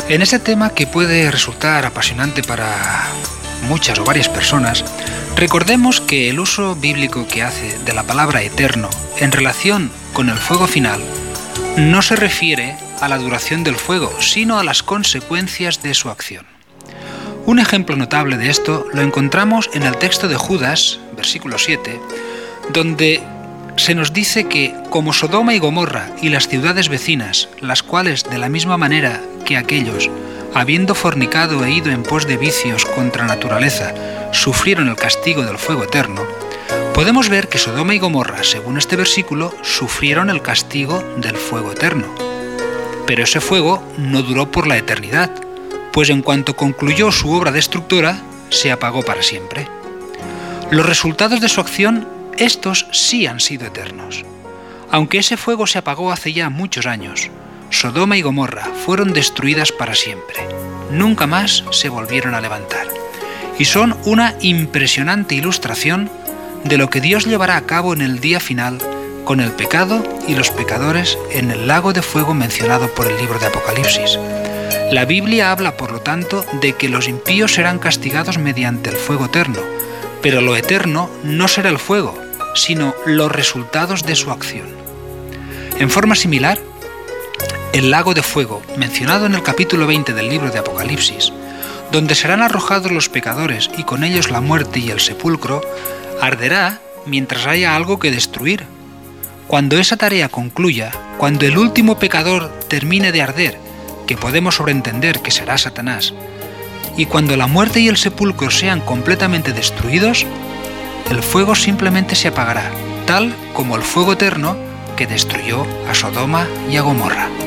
En este tema, que puede resultar apasionante para muchas o varias personas, recordemos que el uso bíblico que hace de la palabra eterno en relación con el fuego final no se refiere a la duración del fuego, sino a las consecuencias de su acción. Un ejemplo notable de esto lo encontramos en el texto de Judas, versículo 7, donde se nos dice que como Sodoma y Gomorra y las ciudades vecinas, las cuales de la misma manera que aquellos, habiendo fornicado e ido en pos de vicios contra naturaleza, sufrieron el castigo del fuego eterno, podemos ver que Sodoma y Gomorra, según este versículo, sufrieron el castigo del fuego eterno. Pero ese fuego no duró por la eternidad, pues en cuanto concluyó su obra destructora, se apagó para siempre. Los resultados de su acción, estos sí han sido eternos. Aunque ese fuego se apagó hace ya muchos años, Sodoma y Gomorra fueron destruidas para siempre. Nunca más se volvieron a levantar. Y son una impresionante ilustración de lo que Dios llevará a cabo en el día final con el pecado y los pecadores en el lago de fuego mencionado por el libro de Apocalipsis. La Biblia habla, por lo tanto, de que los impíos serán castigados mediante el fuego eterno, pero lo eterno no será el fuego, sino los resultados de su acción. En forma similar, el lago de fuego, mencionado en el capítulo 20 del libro de Apocalipsis, donde serán arrojados los pecadores y con ellos la muerte y el sepulcro, arderá mientras haya algo que destruir. Cuando esa tarea concluya, cuando el último pecador termine de arder, que podemos sobreentender que será Satanás, y cuando la muerte y el sepulcro sean completamente destruidos, el fuego simplemente se apagará, tal como el fuego eterno que destruyó a Sodoma y a Gomorra.